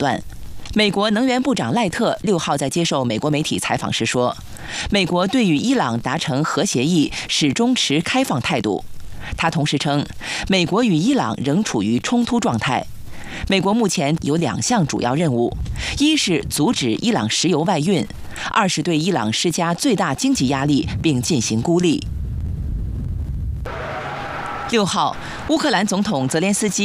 段。美国能源部长赖特6号在接受美国媒体采访时说，美国对与伊朗达成核协议始终持开放态度。他同时称，美国与伊朗仍处于冲突状态。美国目前有2项主要任务：一是阻止伊朗石油外运；2是对伊朗施加最大经济压力并进行孤立。6号，乌克兰总统泽连斯基